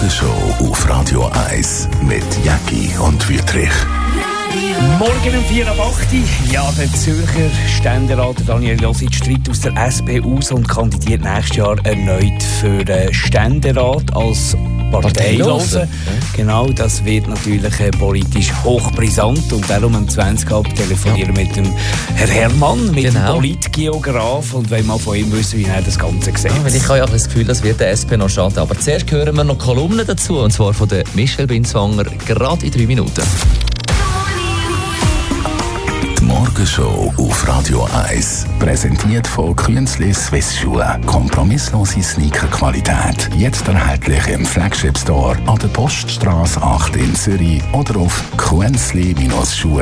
Morgenshow auf Radio 1 mit Jäcki und Wüthrich. Morgen um 4 ab 8 Uhr. Ja, der Zürcher Ständerat Daniel Josic tritt aus der SP aus und kandidiert nächstes Jahr erneut für den Ständerat als Parteilose. Genau, das wird natürlich politisch hochbrisant und darum am 20 Uhr telefonieren mit dem Herrn Herrmann, mit dem Politgeograf, und wollen mal von ihm wissen, wie er das Ganze sieht. Ja, ich habe ja das Gefühl, das wird der SP noch schaden. Aber zuerst hören wir noch Kolumnen dazu, und zwar von der Michelle Binswanger, gerade in 3 Minuten. Die Morgenshow auf Radio 1, präsentiert von Künzli Swiss Schuhe. Kompromisslose Sneaker-Qualität. Jetzt erhältlich im Flagship Store an der Poststrasse 8 in Zürich oder auf künzli-schuhe.ch.